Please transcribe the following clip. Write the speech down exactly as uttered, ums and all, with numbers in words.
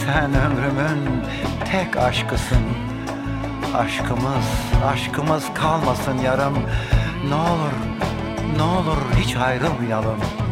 Sen ömrümün tek aşkısın. Aşkımız, aşkımız kalmasın yarım. Ne olur, ne olur hiç ayrılmayalım.